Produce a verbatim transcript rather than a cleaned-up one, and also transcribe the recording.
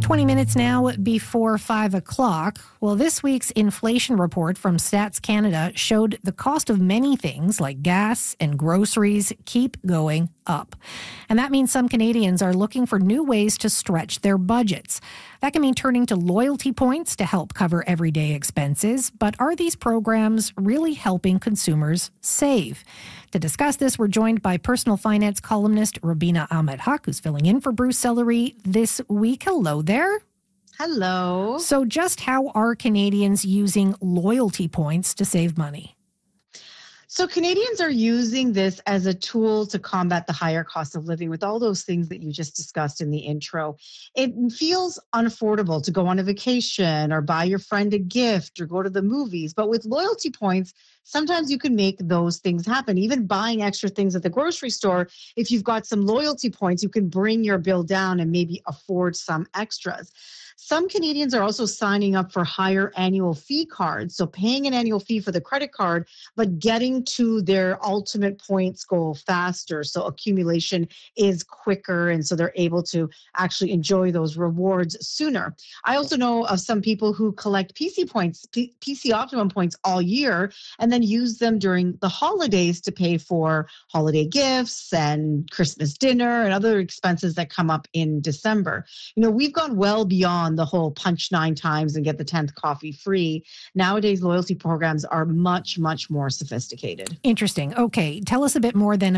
twenty minutes now before five o'clock. Well, this week's inflation report from Stats Canada showed the cost of many things like gas and groceries keep going up. And that means some Canadians are looking for new ways to stretch their budgets. That can mean turning to loyalty points to help cover everyday expenses. But are these programs really helping consumers save? To discuss this, we're joined by personal finance columnist Rubina Ahmed-Haq, who's filling in for Bruce Sellery this week. Hello there. Hello. So just how are Canadians using loyalty points to save money? So Canadians are using this as a tool to combat the higher cost of living with all those things that you just discussed in the intro. It feels unaffordable to go on a vacation or buy your friend a gift or go to the movies. But with loyalty points, sometimes you can make those things happen. Even buying extra things at the grocery store, if you've got some loyalty points, you can bring your bill down and maybe afford some extras. Some Canadians are also signing up for higher annual fee cards, so paying an annual fee for the credit card, but getting to their ultimate points goal faster. So accumulation is quicker, and so they're able to actually enjoy those rewards sooner. I also know of some people who collect P C points, P- PC Optimum points all year, and then use them during the holidays to pay for holiday gifts and Christmas dinner and other expenses that come up in December. You know, we've gone well beyond the whole punch nine times and get the tenth coffee free. Nowadays, loyalty programs are much, much more sophisticated. Interesting. Okay. Tell us a bit more then